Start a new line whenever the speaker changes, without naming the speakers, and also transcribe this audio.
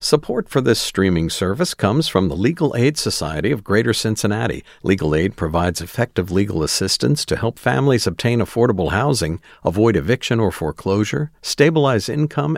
Support for this streaming service comes from the Legal Aid Society of Greater Cincinnati. Legal Aid provides effective legal assistance to help families obtain affordable housing, avoid eviction or foreclosure, stabilize income,